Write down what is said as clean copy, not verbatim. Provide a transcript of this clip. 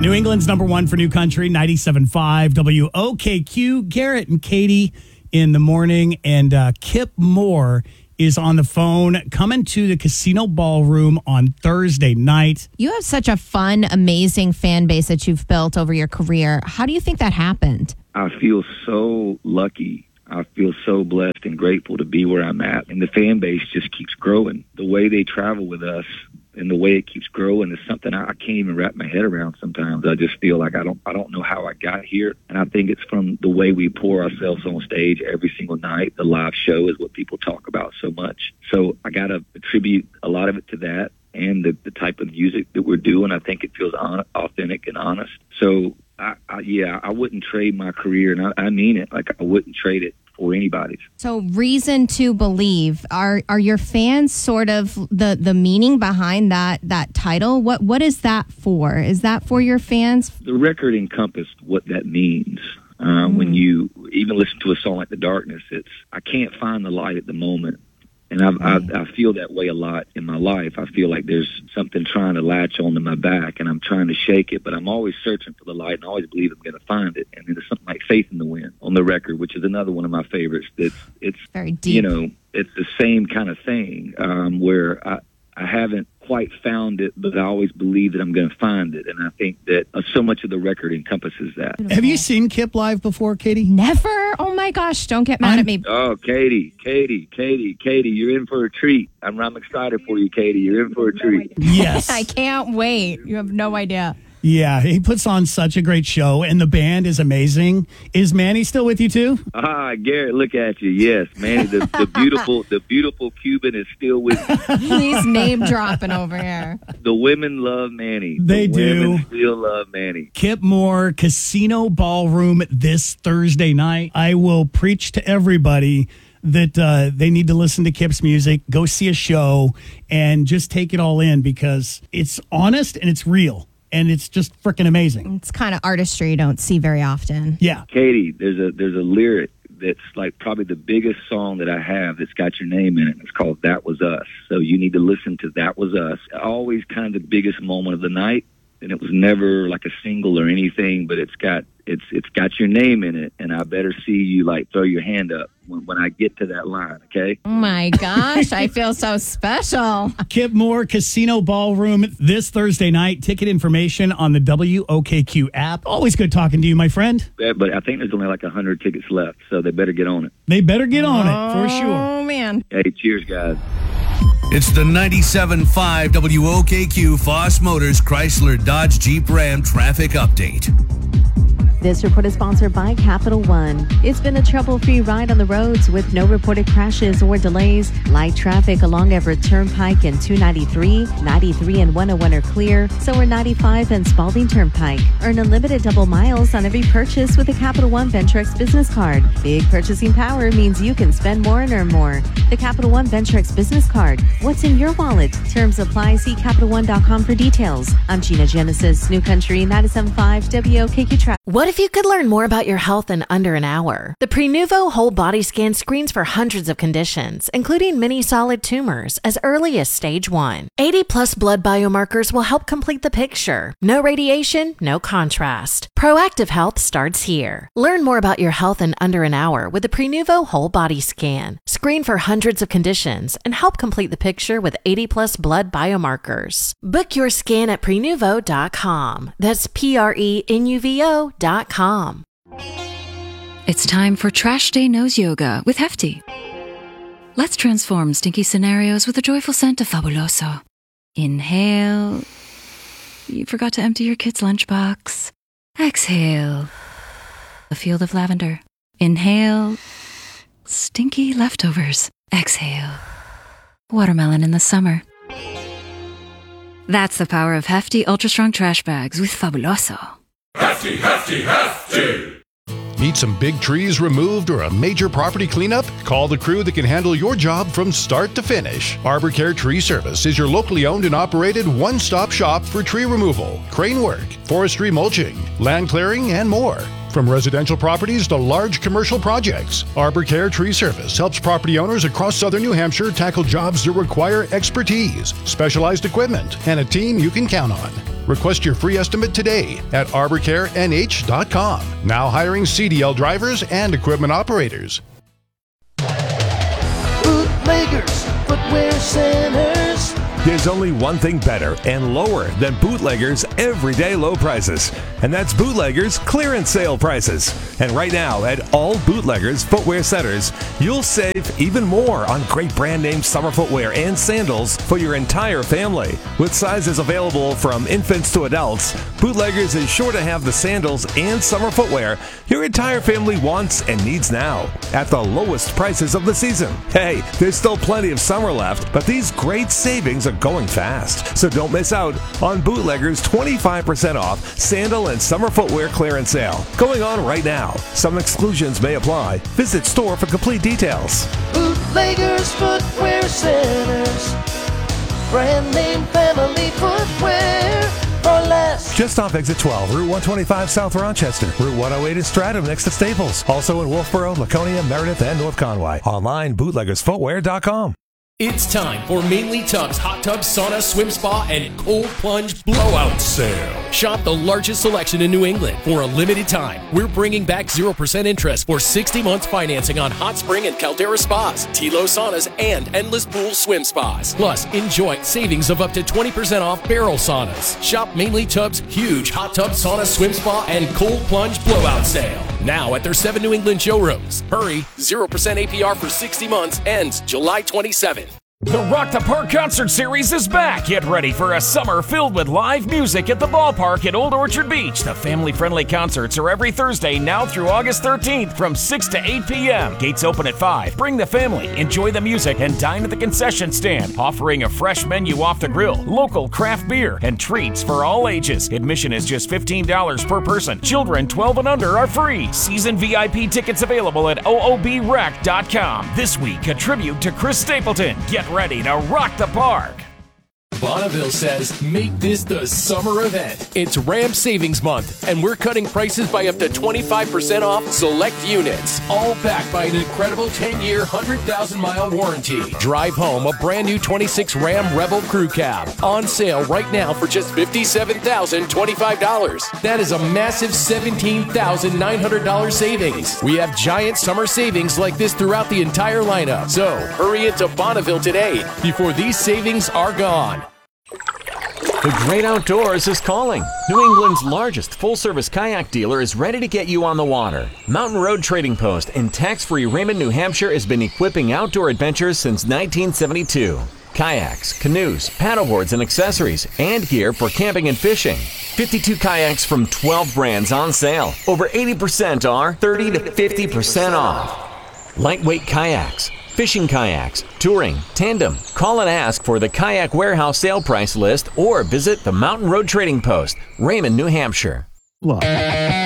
New England's number one for new country, 97.5 WOKQ. Garrett and Katie in the morning, and Kip Moore is on the phone, coming to the Casino Ballroom on Thursday night. You have such a fun, amazing fan base that you've built over your career. How do you think that happened? I feel so lucky. I feel so blessed and grateful to be where I'm at. And the fan base just keeps growing. The way they travel with us and the way it keeps growing is something I can't even wrap my head around sometimes. I just feel like I don't know how I got here. And I think it's from the way we pour ourselves on stage every single night. The live show is what people talk about so much. So I got to attribute a lot of it to that and the type of music that we're doing. I think it feels authentic and honest. So, I wouldn't trade my career, and I mean it. Like, I wouldn't trade it for anybody's. So, reason to believe, are your fans sort of the meaning behind that title? What is that for? Is that for your fans? The record encompassed what that means. When you even listen to a song like The Darkness, I can't find the light at the moment. And I feel that way a lot in my life. I feel like there's something trying to latch onto my back, and I'm trying to shake it, but I'm always searching for the light, and I always believe I'm going to find it. And there's something like Faith in the Wind on the record, which is another one of my favorites. It's very deep. It's the same kind of thing where I haven't quite found it, but I always believe that I'm going to find it. And I think that so much of the record encompasses that. Have you seen Kip live before, Katie? Never. Oh my gosh, don't get mad at me. Oh, Katie, you're in for a treat. I'm excited for you, Katie. You're in for a treat. Yes. I can't wait. You have no idea. Yeah, he puts on such a great show, and the band is amazing. Is Manny still with you too? Garrett, look at you. Yes, Manny, the beautiful Cuban is still with you. He's name dropping over here. The women love Manny. They do. Women still love Manny. Kip Moore, Casino Ballroom this Thursday night. I will preach to everybody that they need to listen to Kip's music, go see a show, and just take it all in because it's honest and it's real. And it's just freaking amazing. It's kind of artistry you don't see very often. Yeah. Katie, there's a lyric that's like probably the biggest song that I have that's got your name in it. It's called That Was Us. So you need to listen to That Was Us. Always kind of the biggest moment of the night. And it was never like a single or anything, but it's got your name in it, and I better see you like throw your hand up when I get to that line, okay? Oh my gosh, I feel so special. Kip Moore, Casino Ballroom this Thursday night. Ticket information on the WOKQ app. Always good talking to you, my friend. Yeah, but I think there's only like 100 tickets left, so they better get on it. They better get on it, for sure. Oh, man. Hey, cheers, guys. It's the 97.5 WOKQ Foss Motors Chrysler Dodge Jeep Ram traffic update. This report is sponsored by Capital One. It's been a trouble-free ride on the roads with no reported crashes or delays. Light traffic along Everett Turnpike and 293, 93 and 101 are clear. So are 95 and Spalding Turnpike. Earn unlimited double miles on every purchase with a Capital One Ventrex business card. Big purchasing power means you can spend more and earn more. The Capital One Ventrex business card. What's in your wallet? Terms apply. See CapitalOne.com for details. I'm Gina Genesis, New Country 97.5 WOKQ Traffic. What if you could learn more about your health in under an hour? The Prenuvo Whole Body Scan screens for hundreds of conditions, including many solid tumors, as early as stage 1. 80-plus blood biomarkers will help complete the picture. No radiation, no contrast. Proactive health starts here. Learn more about your health in under an hour with the Prenuvo Whole Body Scan. Screen for hundreds of conditions and help complete the picture with 80-plus blood biomarkers. Book your scan at Prenuvo.com. That's Prenuvo.com. It's time for Trash Day Nose Yoga with Hefty. Let's transform stinky scenarios with the joyful scent of Fabuloso. Inhale. You forgot to empty your kid's lunchbox. Exhale. A field of lavender. Inhale. Stinky leftovers. Exhale. Watermelon in the summer. That's the power of Hefty Ultra Strong Trash Bags with Fabuloso. Hefty, hefty, hefty! Need some big trees removed or a major property cleanup? Call the crew that can handle your job from start to finish. Arbor Care Tree Service is your locally owned and operated one-stop shop for tree removal, crane work, forestry mulching, land clearing, and more. From residential properties to large commercial projects, Arbor Care Tree Service helps property owners across southern New Hampshire tackle jobs that require expertise, specialized equipment, and a team you can count on. Request your free estimate today at arborcarenh.com. Now hiring CDL drivers and equipment operators. Bootleggers, Footwear Centers. There's only one thing better and lower than Bootleggers' everyday low prices, and that's Bootleggers' clearance sale prices. And right now, at all Bootleggers Footwear Centers, you'll save even more on great brand name summer footwear and sandals for your entire family. With sizes available from infants to adults, Bootleggers is sure to have the sandals and summer footwear your entire family wants and needs now at the lowest prices of the season. Hey, there's still plenty of summer left, but these great savings are going fast. So don't miss out on Bootleggers' 25% off sandal and summer footwear clearance sale going on right now. Some exclusions may apply. Visit store for complete details. Bootleggers Footwear Centers. Brand name family footwear for less. Just off exit 12, Route 125 South Rochester, Route 108 in Stratham next to Staples. Also in Wolfboro, Laconia, Meredith, and North Conway. Online, bootleggersfootwear.com. It's time for Mainly Tubs Hot Tub Sauna Swim Spa and Cold Plunge Blowout Sale. Shop the largest selection in New England for a limited time. We're bringing back 0% interest for 60 months financing on Hot Spring and Caldera Spas, Tilo Saunas, and Endless Pool Swim Spas. Plus, enjoy savings of up to 20% off barrel saunas. Shop Mainly Tubs huge Hot Tub Sauna Swim Spa and Cold Plunge Blowout Sale. Now at their 7 New England showrooms. Hurry, 0% APR for 60 months ends July 27th. The Rock the Park Concert Series is back. Get ready for a summer filled with live music at the ballpark at Old Orchard Beach. The family-friendly concerts are every Thursday now through August 13th from 6 to 8 p.m. Gates open at 5. Bring the family, enjoy the music, and dine at the concession stand, offering a fresh menu off the grill, local craft beer, and treats for all ages. Admission is just $15 per person. Children 12 and under are free. Season VIP tickets available at oobrec.com. This week, a tribute to Chris Stapleton. Get ready to rock the park. Bonneville says, make this the summer event. It's Ram Savings Month, and we're cutting prices by up to 25% off select units. All backed by an incredible 10-year, 100,000-mile warranty. Drive home a brand new 26 Ram Rebel Crew Cab. On sale right now for just $57,025. That is a massive $17,900 savings. We have giant summer savings like this throughout the entire lineup. So hurry into Bonneville today before these savings are gone. The great outdoors is calling. New England's largest full-service kayak dealer is ready to get you on the water. Mountain Road Trading Post in tax-free Raymond, New Hampshire has been equipping outdoor adventurers since 1972. Kayaks, canoes, paddleboards, and accessories, and gear for camping and fishing. 52 kayaks from 12 brands on sale. Over 80% are 30 to 50% off. Lightweight kayaks, fishing kayaks, touring, tandem. Call and ask for the Kayak Warehouse sale price list or visit the Mountain Road Trading Post, Raymond, New Hampshire. Look.